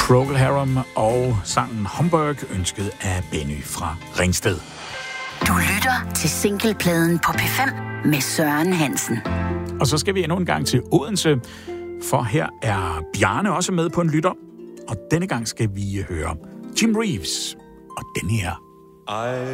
Procol Harum og sangen Homburg, ønsket af Benny fra Ringsted. Du lytter til Singlepladen på P5 med Søren Hansen. Og så skal vi endnu en gang til Odense, for her er Bjarne også med på en lytter. Og denne gang skal vi høre Jim Reeves og denne her.